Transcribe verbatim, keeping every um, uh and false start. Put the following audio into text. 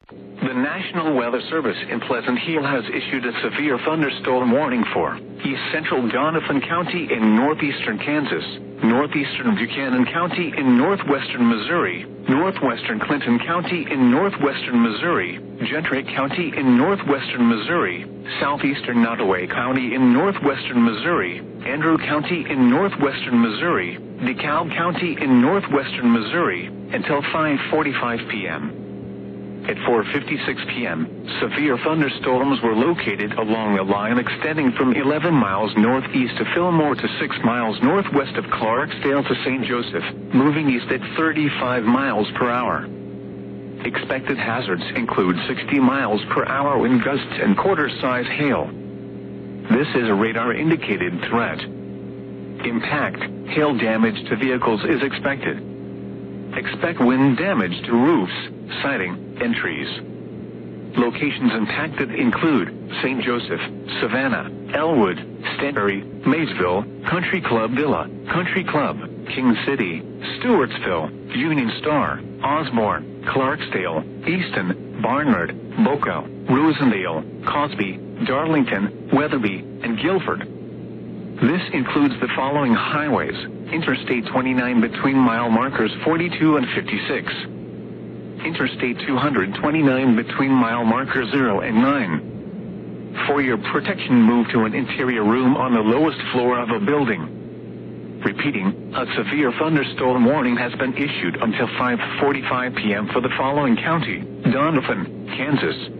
The National Weather Service in Pleasant Hill has issued a severe thunderstorm warning for East Central Donovan County in northeastern Kansas, northeastern Buchanan County in northwestern Missouri, northwestern Clinton County in northwestern Missouri, Gentry County in northwestern Missouri, southeastern Nottoway County in northwestern Missouri, Andrew County in northwestern Missouri, DeKalb County in northwestern Missouri, until five forty-five p m At four fifty-six p m, severe thunderstorms were located along a line extending from eleven miles northeast of Fillmore to six miles northwest of Clarksdale to Saint Joseph, moving east at thirty-five miles per hour. Expected hazards include sixty miles per hour wind gusts and quarter-size hail. This is a radar-indicated threat. Impact, hail damage to vehicles is expected. Expect wind damage to roofs, siding, and trees. Locations impacted include Saint Joseph, Savannah, Elwood, Stanberry, Maysville, Country Club Villa, Country Club, King City, Stewartsville, Union Star, Osborne, Clarksdale, Easton, Barnard, Boca, Rosendale, Cosby, Darlington, Weatherby, and Guilford. This includes the following highways: Interstate twenty-nine between mile markers forty-two and fifty-six. Interstate two twenty-nine between mile markers zero and nine. For your protection, move to an interior room on the lowest floor of a building. Repeating, a severe thunderstorm warning has been issued until five forty-five p m for the following county: Donovan, Kansas,